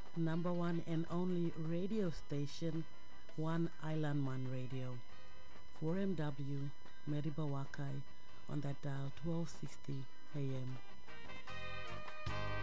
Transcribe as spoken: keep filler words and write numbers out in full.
number one and only radio station, One Island Man Radio, four M W, Mediba Wakai, on that dial twelve sixty A M.